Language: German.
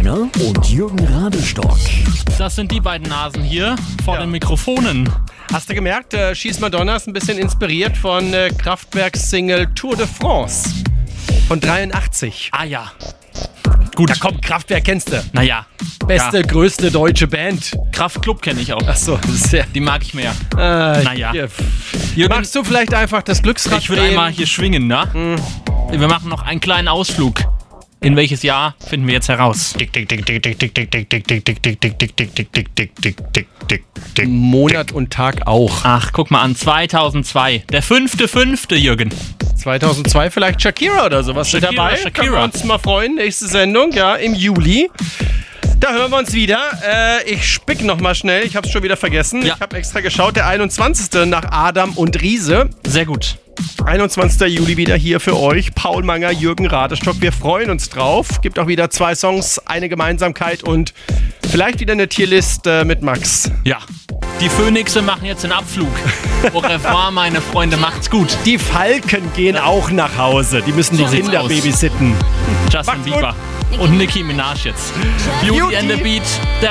Donner und Jürgen Radestock. Das sind die beiden Nasen hier vor den Mikrofonen. Hast du gemerkt, Schieß Madonna ist ein bisschen inspiriert von Kraftwerks Single Tour de France von 83. Ah ja. Gut. Ja komm, Kraftwerk kennst du. Naja. Beste, größte deutsche Band. Kraftklub kenne ich auch. Achso, sehr. Die mag ich mehr. Naja. Jürgen, Machst du vielleicht einfach das Glücksrad ich würde drehen? einmal hier schwingen, ne? Wir machen noch einen kleinen Ausflug. In welches Jahr finden wir jetzt heraus? Monat und Tag auch. Ach, guck mal an, 2002. Der 5.5., Jürgen. 2002 vielleicht Shakira oder sowas mit dabei. Shakira. Können wir uns mal freuen. Nächste Sendung, ja, im Juli. Da hören wir uns wieder. Ich spick nochmal schnell. Ich hab's schon wieder vergessen. Ja. Ich habe extra geschaut. Der 21. nach Adam und Riese. Sehr gut. 21. Juli wieder hier für euch. Paul Manger, Jürgen Radestock. Wir freuen uns drauf. Gibt auch wieder 2 Songs, eine Gemeinsamkeit und vielleicht wieder eine Tierlist mit Max. Ja. Die Phönixe machen jetzt den Abflug. Au revoir, meine Freunde. Macht's gut. Die Falken gehen auch nach Hause. Die müssen die So sieht's Kinder aus. babysitten. Justin Macht's gut. Bieber und Nicki Minaj jetzt. Beauty and the Beat. Der